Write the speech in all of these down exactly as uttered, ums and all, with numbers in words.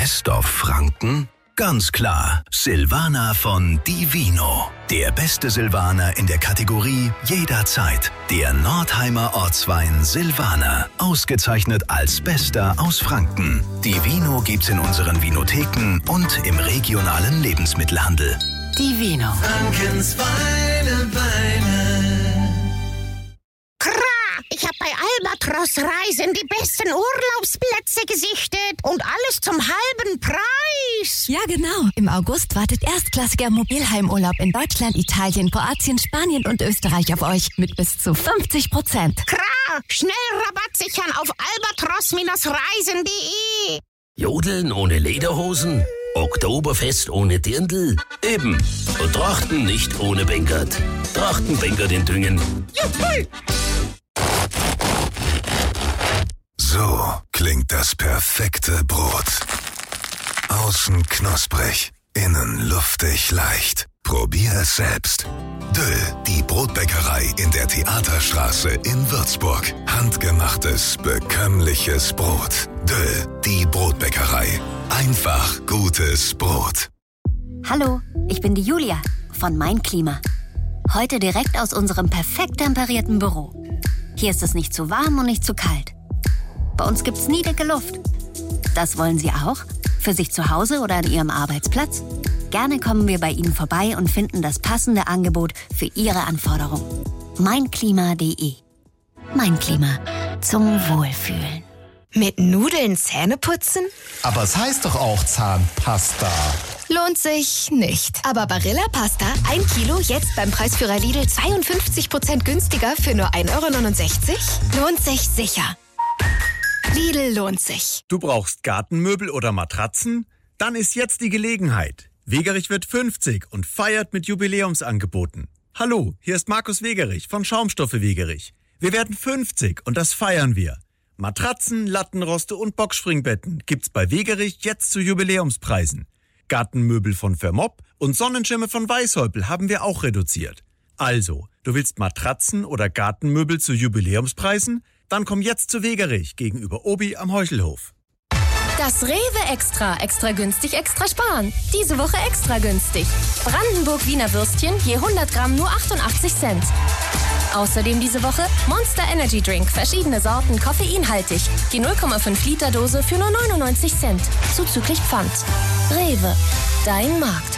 Best of Franken? Ganz klar, Silvaner von Divino. Der beste Silvaner in der Kategorie jederzeit. Der Nordheimer Ortswein Silvaner. Ausgezeichnet als Bester aus Franken. Divino gibt's in unseren Vinotheken und im regionalen Lebensmittelhandel. Divino. Frankens Weine, Weine. Ich habe bei Albatros Reisen die besten Urlaubsplätze gesichtet und alles zum halben Preis. Ja, genau. Im August wartet erstklassiger Mobilheimurlaub in Deutschland, Italien, Kroatien, Spanien und Österreich auf euch mit bis zu fünfzig Prozent. Klar, schnell Rabatt sichern auf albatros Reisen punkt de. Jodeln ohne Lederhosen? Oktoberfest ohne Dirndl? Eben. Und Trachten nicht ohne Bengert. Trachten Bengert in Düngen. Juhu! So klingt das perfekte Brot. Außen knusprig, innen luftig leicht. Probier es selbst. Döll, die Brotbäckerei in der Theaterstraße in Würzburg. Handgemachtes, bekömmliches Brot. Döll, die Brotbäckerei. Einfach gutes Brot. Hallo, ich bin die Julia von Mein Klima. Heute direkt aus unserem perfekt temperierten Büro. Hier ist es nicht zu warm und nicht zu kalt. Bei uns gibt's nie dicke Luft. Das wollen Sie auch? Für sich zu Hause oder an Ihrem Arbeitsplatz? Gerne kommen wir bei Ihnen vorbei und finden das passende Angebot für Ihre Anforderungen. mein klima punkt de. Mein Klima. Zum Wohlfühlen. Mit Nudeln Zähne putzen? Aber es heißt doch auch Zahnpasta. Lohnt sich nicht. Aber Barilla Pasta, ein Kilo, jetzt beim Preisführer Lidl zweiundfünfzig Prozent günstiger für nur ein Euro neunundsechzig? Lohnt sich sicher. Lidl lohnt sich. Du brauchst Gartenmöbel oder Matratzen? Dann ist jetzt die Gelegenheit. Wegerich wird fünfzig und feiert mit Jubiläumsangeboten. Hallo, hier ist Markus Wegerich von Schaumstoffe Wegerich. Wir werden fünfzig und das feiern wir. Matratzen, Lattenroste und Boxspringbetten gibt's bei Wegerich jetzt zu Jubiläumspreisen. Gartenmöbel von Vermopp und Sonnenschirme von Weißhäupl haben wir auch reduziert. Also, du willst Matratzen oder Gartenmöbel zu Jubiläumspreisen? Dann komm jetzt zu Wegerich gegenüber Obi am Heuchelhof. Das Rewe Extra. Extra günstig, extra sparen. Diese Woche extra günstig. Brandenburg Wiener Würstchen je hundert Gramm nur achtundachtzig Cent. Außerdem diese Woche Monster Energy Drink. Verschiedene Sorten, koffeinhaltig. Die null Komma fünf Liter Dose für nur neunundneunzig Cent. Zuzüglich Pfand. Rewe. Dein Markt.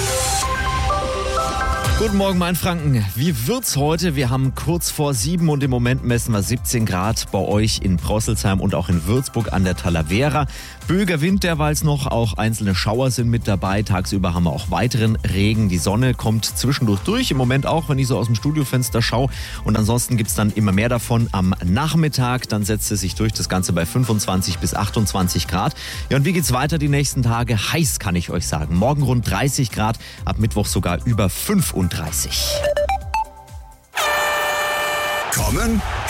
Guten Morgen, mein Franken. Wie wird's heute? Wir haben kurz vor sieben und im Moment messen wir siebzehn Grad bei euch in Prosselsheim und auch in Würzburg an der Talavera. Böiger Wind derweils noch, auch einzelne Schauer sind mit dabei. Tagsüber haben wir auch weiteren Regen. Die Sonne kommt zwischendurch durch, im Moment auch, wenn ich so aus dem Studiofenster schaue. Und ansonsten gibt's dann immer mehr davon am Nachmittag. Dann setzt es sich durch, das Ganze bei fünfundzwanzig bis achtundzwanzig Grad. Ja, und wie geht's weiter die nächsten Tage? Heiß, kann ich euch sagen. Morgen rund dreißig Grad, ab Mittwoch sogar über fünfunddreißig. Kommen